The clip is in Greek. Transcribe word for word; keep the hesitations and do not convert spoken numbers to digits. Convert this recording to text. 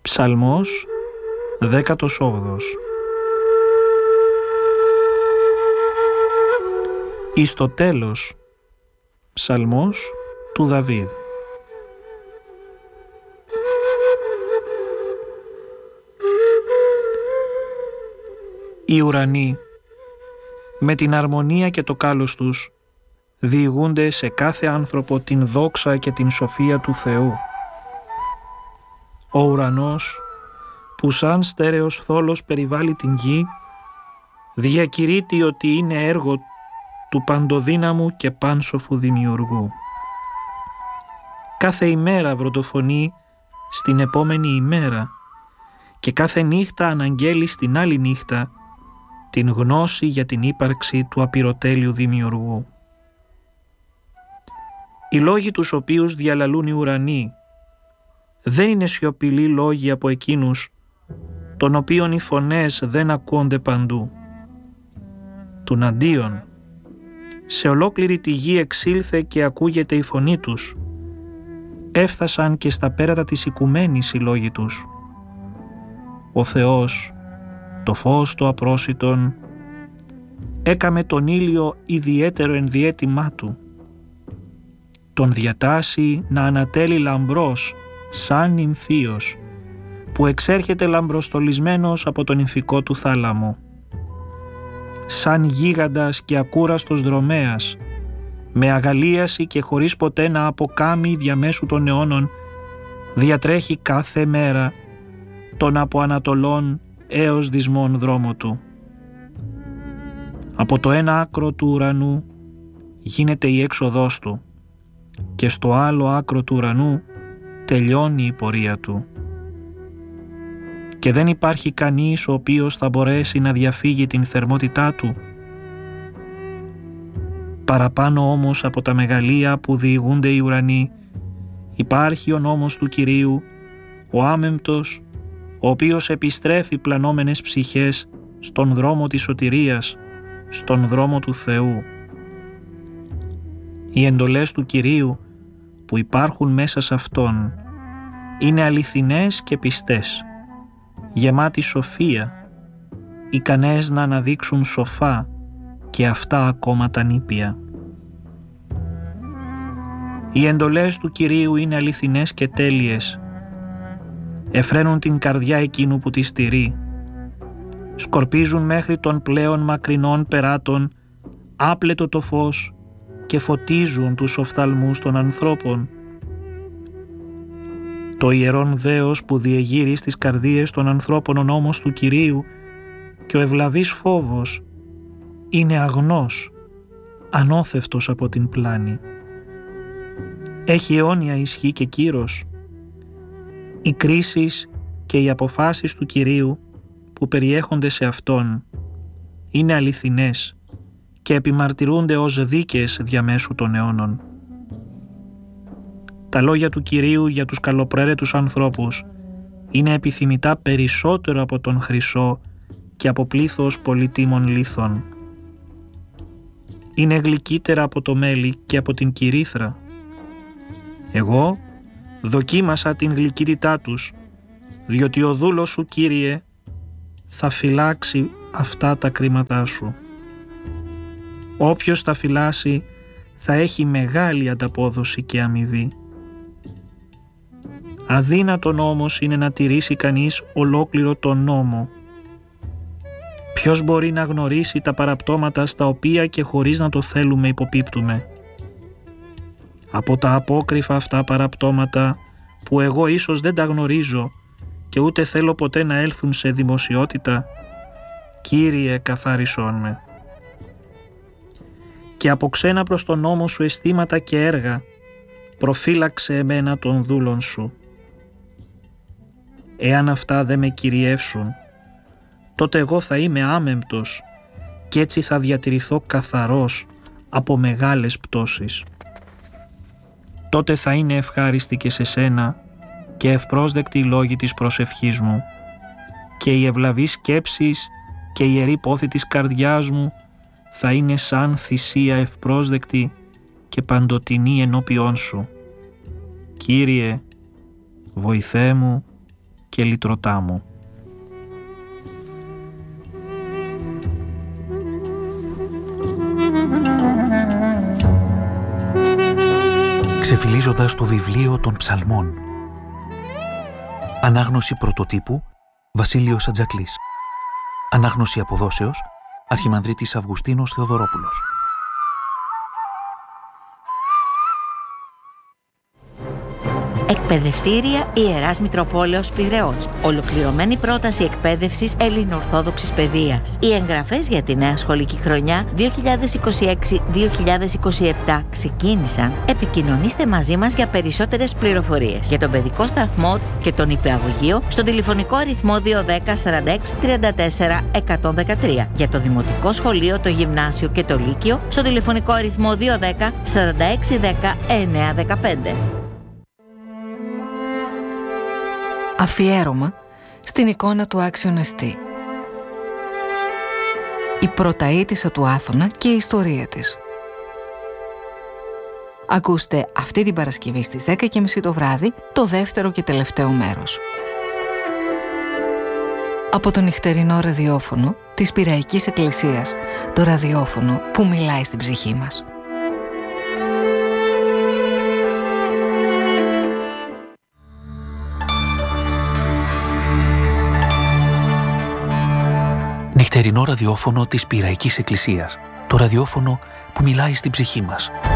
Ψαλμός δέκατος όγδοος. Εις το τέλος, ψαλμός του Δαβίδ. Οι ουρανοί με την αρμονία και το κάλος τους διηγούνται σε κάθε άνθρωπο την δόξα και την σοφία του Θεού. Ο ουρανός που σαν στέρεος θόλος περιβάλλει την γη διακηρύττει ότι είναι έργο του παντοδύναμου και πάνσοφου δημιουργού. Κάθε ημέρα βροντοφωνεί στην επόμενη ημέρα και κάθε νύχτα αναγγέλει στην άλλη νύχτα την γνώση για την ύπαρξη του απειροτέλειου δημιουργού. Οι λόγοι τους οποίους διαλαλούν οι ουρανοί δεν είναι σιωπηλοί λόγοι από εκείνους των οποίων οι φωνές δεν ακούονται παντού. Τουναντίον, σε ολόκληρη τη γη εξήλθε και ακούγεται η φωνή τους. Έφτασαν και στα πέρατα της οικουμένης οι λόγοι τους. Ο Θεός, το φως το απρόσιτον, έκαμε τον ήλιο ιδιαίτερο ενδιέτημά του. Τον διατάσσει να ανατέλει λαμπρός σαν νυμφίος, που εξέρχεται λαμπροστολισμένος από τον νυμφικό του θάλαμο. Σαν γίγαντας και ακούραστος δρομέας, με αγαλίαση και χωρίς ποτέ να αποκάμει διαμέσου των αιώνων, διατρέχει κάθε μέρα τον από Ανατολών έως Δυσμών δρόμο του. Από το ένα άκρο του ουρανού γίνεται η έξοδός του και στο άλλο άκρο του ουρανού τελειώνει η πορεία του. Και δεν υπάρχει κανείς ο οποίος θα μπορέσει να διαφύγει την θερμότητά του. Παραπάνω όμως από τα μεγαλεία που διηγούνται οι ουρανοί υπάρχει ο νόμος του Κυρίου, ο άμεμπτος, ο οποίος επιστρέφει πλανόμενες ψυχές στον δρόμο της σωτηρίας, στον δρόμο του Θεού. Οι εντολές του Κυρίου που υπάρχουν μέσα σε Αυτόν είναι αληθινές και πιστές, γεμάτη σοφία, ικανές να αναδείξουν σοφά και αυτά ακόμα τα νήπια. Οι εντολές του Κυρίου είναι αληθινές και τέλειες, εφραίνουν την καρδιά εκείνου που τη στηρεί, σκορπίζουν μέχρι των πλέον μακρινών περάτων άπλετο το φως και φωτίζουν τους οφθαλμούς των ανθρώπων. Το ιερόν δέος που διεγείρει στις καρδίες των ανθρώπων ο νόμος του Κυρίου και ο ευλαβής φόβος είναι αγνός, ανώθευτος από την πλάνη. Έχει αιώνια ισχύ και κύρος. Οι κρίσεις και οι αποφάσεις του Κυρίου που περιέχονται σε Αυτόν είναι αληθινές και επιμαρτυρούνται ως δίκες διαμέσου των αιώνων. Τα λόγια του Κυρίου για τους καλοπροαίρετους ανθρώπους είναι επιθυμητά περισσότερο από τον χρυσό και από πλήθος πολύτιμων λίθων. Είναι γλυκύτερα από το μέλι και από την κυρίθρα. Εγώ δοκίμασα την γλυκύτητά τους, διότι ο δούλος σου, Κύριε, θα φυλάξει αυτά τα κρίματά σου. Όποιος τα φυλάσει θα έχει μεγάλη ανταπόδοση και αμοιβή. Αδύνατον όμως είναι να τηρήσει κανείς ολόκληρο τον νόμο. Ποιος μπορεί να γνωρίσει τα παραπτώματα στα οποία και χωρίς να το θέλουμε υποπίπτουμε. Από τα απόκρυφα αυτά παραπτώματα που εγώ ίσως δεν τα γνωρίζω και ούτε θέλω ποτέ να έλθουν σε δημοσιότητα, Κύριε, καθάρισόν με. Και από ξένα προς τον νόμο σου αισθήματα και έργα προφύλαξε εμένα των δούλων σου. Εάν αυτά δεν με κυριεύσουν, τότε εγώ θα είμαι άμεμπτος και έτσι θα διατηρηθώ καθαρός από μεγάλες πτώσεις. Τότε θα είναι ευχάριστη και σε σένα και ευπρόσδεκτη η λόγη της προσευχής μου και οι ευλαβείς σκέψεις και η ιερή πόθη της καρδιάς μου θα είναι σαν θυσία ευπρόσδεκτη και παντοτινή ενώπιόν σου. Κύριε, βοηθέ μου και λυτρωτά μου. Ξεφυλίζοντας το βιβλίο των ψαλμών. Ανάγνωση πρωτοτύπου Βασίλειος Ατζακλής. Ανάγνωση αποδόσεως Αρχιμανδρίτης Αυγουστίνος Θεοδωρόπουλος. Εκπαιδευτήρια Ιεράς Μητροπόλεως Πειραιώς. Ολοκληρωμένη πρόταση εκπαίδευσης ελληνοορθόδοξης παιδείας. Οι εγγραφές για τη νέα σχολική χρονιά δύο χιλιάδες είκοσι έξι δύο χιλιάδες είκοσι επτά ξεκίνησαν. Επικοινωνήστε μαζί μας για περισσότερες πληροφορίες για τον παιδικό σταθμό και τον υπηαγωγείο στον τηλεφωνικό αριθμό δύο ένα μηδέν σαράντα έξι τριάντα τέσσερα εκατόν δεκατρία. Για το δημοτικό σχολείο, το γυμνάσιο και το λύκειο στον τηλεφωνικό αριθμό δύο ένα μηδέν σαράντα έξι δέκα εννιά δεκαπέντε. Αφιέρωμα στην εικόνα του άξιον εστί. Η πρωταήτισσα του Άθωνα και η ιστορία της. Ακούστε αυτή την Παρασκευή στις δέκα και μισή το βράδυ το δεύτερο και τελευταίο μέρος. Από το νυχτερινό ραδιόφωνο της Πειραϊκής Εκκλησίας, το ραδιόφωνο που μιλάει στην ψυχή μας. Νυχτερινό ραδιόφωνο της Πειραϊκής Εκκλησίας. Το ραδιόφωνο που μιλάει στην ψυχή μας.